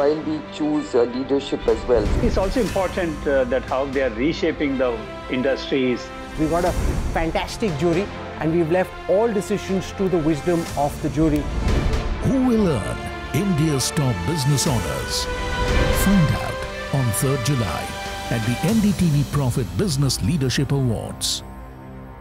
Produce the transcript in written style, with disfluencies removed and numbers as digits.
while we choose leadership as well. It's also important that how they are reshaping the industries. We got a fantastic jury and we've left all decisions to the wisdom of the jury. Who will earn India's top business honors? Find out on 3rd July at the NDTV Profit Business Leadership Awards.